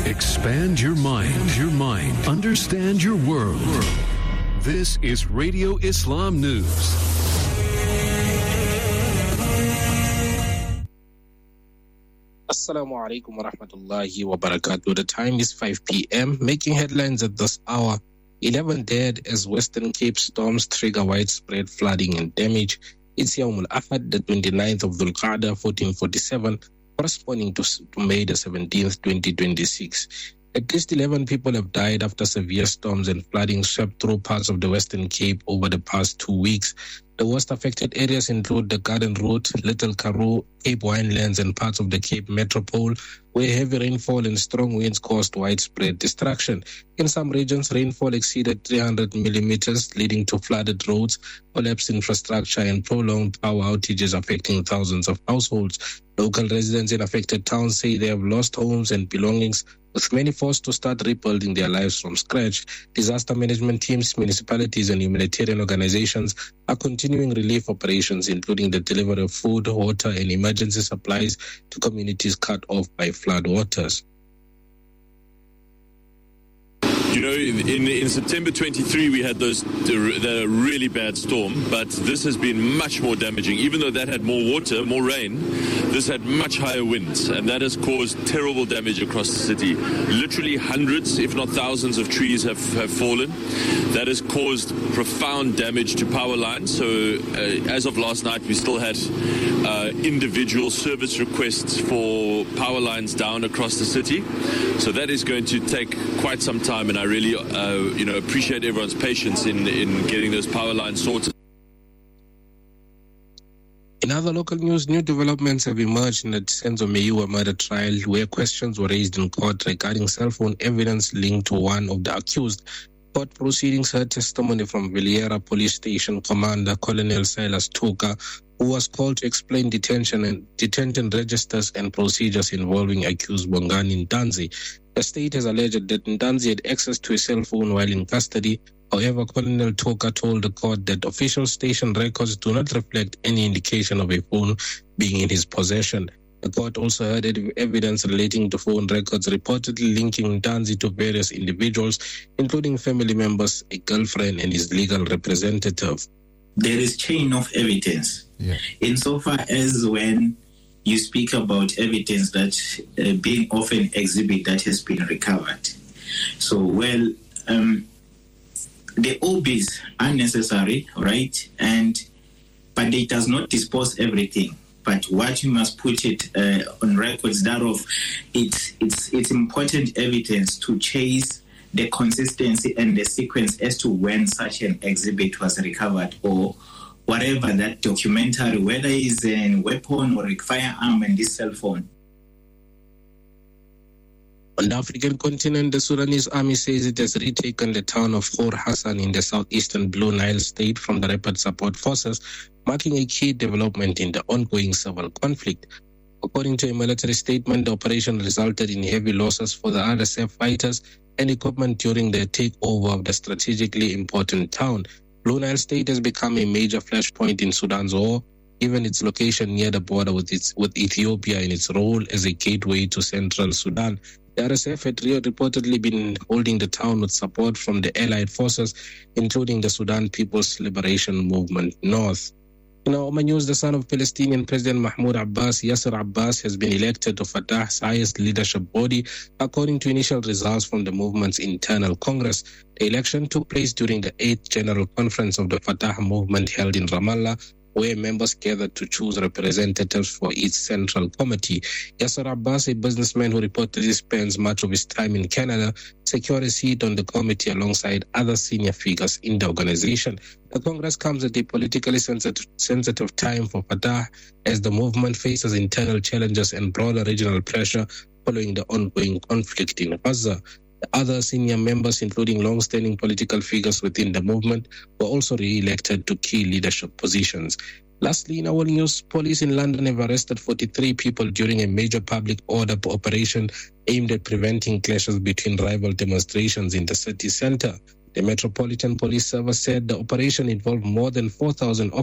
Expand your mind. Understand your world. This is Radio Islam News. Assalamu alaikum wa rahmatullahi wa barakatuh. The time is 5 p.m. Making headlines at this hour. 11 dead as Western Cape storms trigger widespread flooding and damage. It's Yawm al-Ahad, the 29th of Dhul Qa'dah, 1447, corresponding to May the 17th, 2026. At least 11 people have died after severe storms and flooding swept through parts of the Western Cape over the past 2 weeks. The worst affected areas include the Garden Route, Little Karoo, Cape Winelands, and parts of the Cape Metropole, where heavy rainfall and strong winds caused widespread destruction. In some regions, rainfall exceeded 300 millimeters, leading to flooded roads, collapsed infrastructure, and prolonged power outages affecting thousands of households. Local residents in affected towns say they have lost homes and belongings, with many forced to start rebuilding their lives from scratch. Disaster management teams, municipalities, and humanitarian organizations are continuing relief operations, including the delivery of food, water, and emergency supplies to communities cut off by flood waters. You know, in September 23, we had the really bad storm, but this has been much more damaging. Even though that had more water, more rain, this had much higher winds, and that has caused terrible damage across the city. Literally hundreds, if not thousands, of trees have fallen. That has caused profound damage to power lines. So as of last night, we still had individual service requests for power lines down across the city. So that is going to take quite some time, and I really appreciate everyone's patience in getting those power lines sorted. In other local news, new developments have emerged in the Senzo Meyiwa murder trial, where questions were raised in court regarding cell phone evidence linked to one of the accused. Court proceedings heard testimony from Villiera Police Station Commander Colonel Silas Tuka, who was called to explain detention registers and procedures involving accused Bongani Ntanzi. The state has alleged that Ntanzi had access to a cell phone while in custody. However, Colonel Tuka told the court that official station records do not reflect any indication of a phone being in his possession. The court also heard evidence relating to phone records reportedly linking Ntanzi to various individuals, including family members, a girlfriend, and his legal representative. There is chain of evidence. Insofar as when you speak about evidence that being of an exhibit that has been recovered. So, the OBs are necessary, right? But it does not dispose everything. But what you must put it on records thereof, it's important evidence to chase the consistency and the sequence as to when such an exhibit was recovered, or whatever that documentary, whether it's a weapon or a firearm and this cell phone. On the African continent, the Sudanese army says it has retaken the town of Khor Hassan in the southeastern Blue Nile state from the Rapid Support Forces, marking a key development in the ongoing civil conflict. According to a military statement, the operation resulted in heavy losses for the RSF fighters and equipment during the takeover of the strategically important town. Blue Nile State has become a major flashpoint in Sudan's war, given its location near the border with Ethiopia and its role as a gateway to central Sudan. The RSF had reportedly been holding the town with support from the allied forces, including the Sudan People's Liberation Movement North. In our news, the son of Palestinian President Mahmoud Abbas, Yasser Abbas, has been elected to Fatah's highest leadership body, according to initial results from the movement's internal Congress. The election took place during the 8th General Conference of the Fatah movement held in Ramallah, where members gathered to choose representatives for its central committee. Yasser Abbas, a businessman who reportedly spends much of his time in Canada, secured a seat on the committee alongside other senior figures in the organization. The Congress comes at a politically sensitive time for Fatah as the movement faces internal challenges and broader regional pressure following the ongoing conflict in Gaza. The other senior members, including long-standing political figures within the movement, were also re-elected to key leadership positions. Lastly, in our news, police in London have arrested 43 people during a major public order operation aimed at preventing clashes between rival demonstrations in the city centre. The Metropolitan Police Service said the operation involved more than 4,000 officers